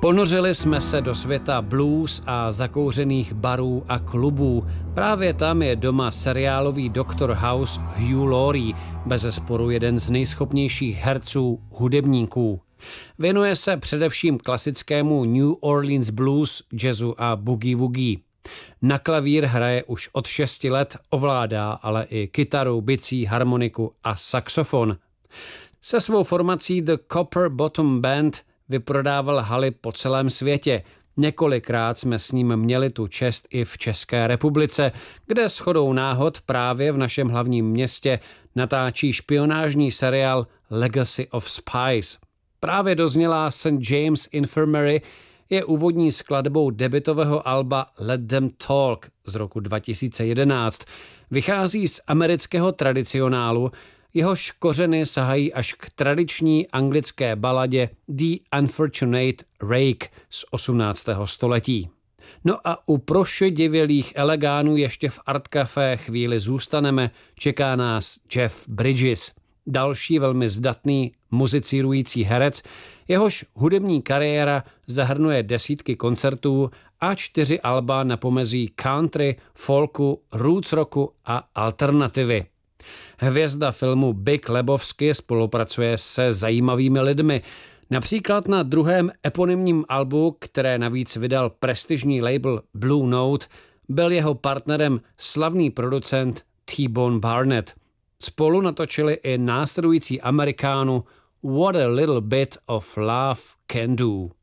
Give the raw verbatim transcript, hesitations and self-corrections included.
Ponořili jsme se do světa blues a zakouřených barů a klubů. Právě tam je doma seriálový doktor House Hugh Laurie, bezesporu jeden z nejschopnějších herců, hudebníků. Věnuje se především klasickému New Orleans blues, jazzu a boogie-woogie. Na klavír hraje už od šesti let, ovládá ale i kytaru, bicí, harmoniku a saxofon. Se svou formací The Copper Bottom Band vyprodával haly po celém světě. Několikrát jsme s ním měli tu čest i v České republice, kde shodou náhod právě v našem hlavním městě natáčí špionážní seriál Legacy of Spies. Právě doznělá Saint James Infirmary je úvodní skladbou debutového alba Let Them Talk z roku dva tisíce jedenáct. Vychází z amerického tradicionálu, jehož kořeny sahají až k tradiční anglické baladě The Unfortunate Rake z osmnáctého století. No a u prošedivělých elegánů ještě v Art Café chvíli zůstaneme, čeká nás Jeff Bridges, další velmi zdatný muzicírující herec, jehož hudební kariéra zahrnuje desítky koncertů a čtyři alba na pomezí country, folku, roots rocku a alternativy. Hvězda filmu Big Lebowski spolupracuje se zajímavými lidmi. Například na druhém eponymním albu, které navíc vydal prestižní label Blue Note, byl jeho partnerem slavný producent T-Bone Barnett. Spolu natočili i následující Amerikánu What a Little Bit of Love Can Do.